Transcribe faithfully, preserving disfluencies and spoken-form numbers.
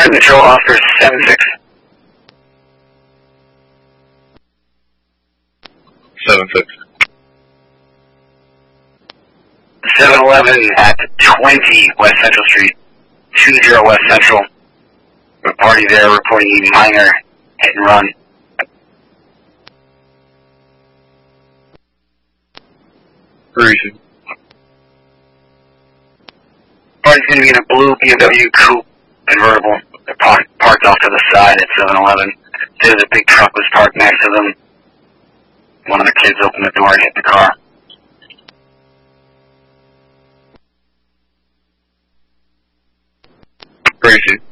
Control officer seven six. seven six. seven eleven at twenty West Central Street. two zero West Central. The party there reporting a minor hit and run. Recent. Party's going to be in a blue B M W coupe convertible. They're parked, parked off to the side at seven eleven. There's a big truck was parked next to them. One of the kids opened the door and hit the car. Recent.